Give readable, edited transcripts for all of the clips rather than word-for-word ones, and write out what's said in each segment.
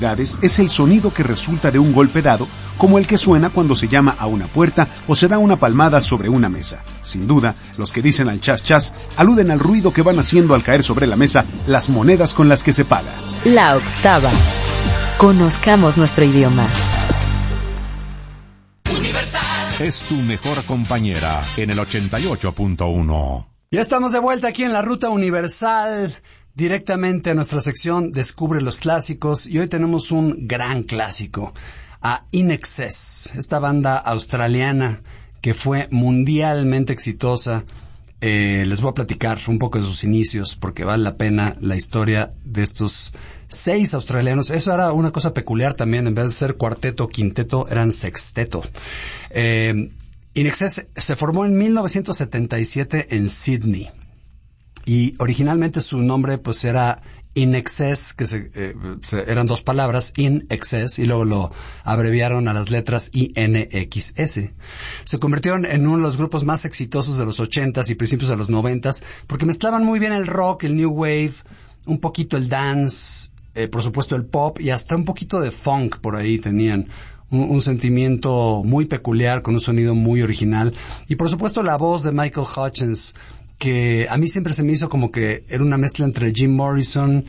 Es el sonido que resulta de un golpe dado, como el que suena cuando se llama a una puerta o se da una palmada sobre una mesa. Sin duda, los que dicen al chas chas aluden al ruido que van haciendo al caer sobre la mesa las monedas con las que se paga. La octava. Conozcamos nuestro idioma. Es tu mejor compañera en el 88.1. Ya estamos de vuelta aquí en la Ruta Universal, directamente a nuestra sección Descubre los Clásicos, y hoy tenemos un gran clásico, a In Excess, esta banda australiana que fue mundialmente exitosa. Les voy a platicar un poco de sus inicios porque vale la pena la historia de estos 6 australianos. Eso era una cosa peculiar también, en vez de ser cuarteto o quinteto, eran sexteto. In Excess se formó en 1977 en Sydney y originalmente su nombre pues era In Excess, que eran 2 palabras, In Excess, y luego lo abreviaron a las letras INXS. Se convirtieron en uno de los grupos más exitosos de los 80s y principios de los 90s, porque mezclaban muy bien el rock, el new wave, un poquito el dance, por supuesto el pop, y hasta un poquito de funk por ahí tenían. Un sentimiento muy peculiar, con un sonido muy original, y por supuesto la voz de Michael Hutchence, que a mí siempre se me hizo como que era una mezcla entre Jim Morrison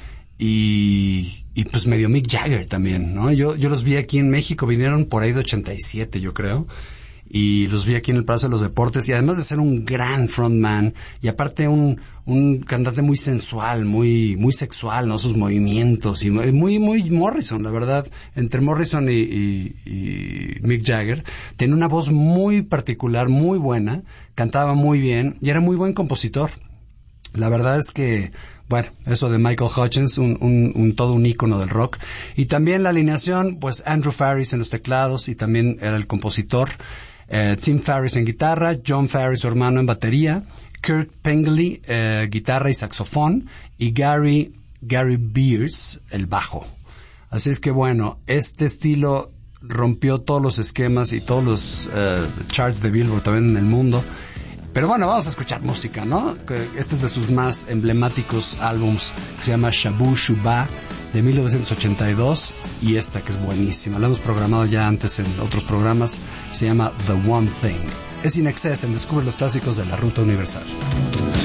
y pues medio Mick Jagger también, ¿no? Yo los vi aquí en México, vinieron por ahí de 87, yo creo, y los vi aquí en el Palacio de los Deportes, y además de ser un gran frontman, y aparte un cantante muy sensual, muy sexual, ¿no? Sus movimientos, y muy Morrison, la verdad. Entre Morrison y Mick Jagger, tiene una voz muy particular, muy buena, cantaba muy bien, y era muy buen compositor. La verdad es que, bueno, eso de Michael Hutchence, todo un ícono del rock. Y también la alineación, pues Andrew Farris en los teclados, y también era el compositor. Tim Farris en guitarra, John Farris, su hermano, en batería, Kirk Pengilly, guitarra y saxofón, y Gary Beers, el bajo. Así es que bueno, este estilo rompió todos los esquemas y todos los charts de Billboard también en el mundo. Pero bueno, vamos a escuchar música, ¿no? Este es de sus más emblemáticos álbums, que se llama Shabu Shuba, de 1982, y esta que es buenísima. La hemos programado ya antes en otros programas, se llama The One Thing. Es In Excess en Descubre los Clásicos de la Ruta Universal.